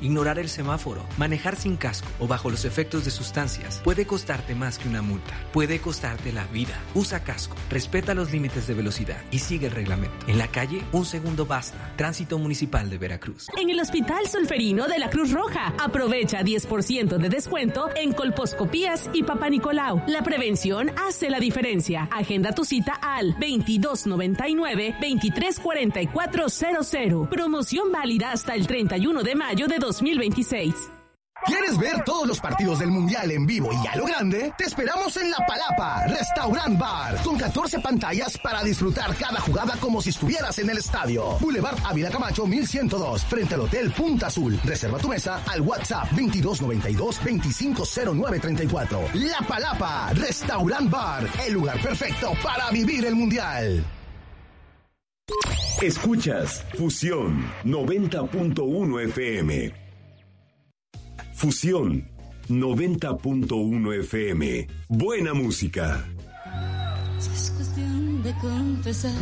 ignorar el semáforo, manejar sin casco o bajo los efectos de sustancias puede costarte más que una multa. Puede costarte la vida. Usa casco, respeta los límites de velocidad y sigue el reglamento. En la calle, un segundo basta. Tránsito Municipal de Veracruz. En el Hospital Solferino de la Cruz Roja, aprovecha 10% de descuento en colposcopías y Papá Nicolau. La prevención hace la diferencia. Agenda tu cita al 2299-234400. Promoción válida hasta el 31 de mayo de 2026. ¿Quieres ver todos los partidos del Mundial en vivo y a lo grande? Te esperamos en La Palapa, Restaurant Bar, con 14 pantallas para disfrutar cada jugada como si estuvieras en el estadio. Boulevard Ávila Camacho 1102, frente al Hotel Punta Azul. Reserva tu mesa al WhatsApp 2292-250934. La Palapa, Restaurant Bar, el lugar perfecto para vivir el Mundial. Escuchas Fusión 90.1 FM. Fusión 90.1 FM. Buena música. Es cuestión de confesar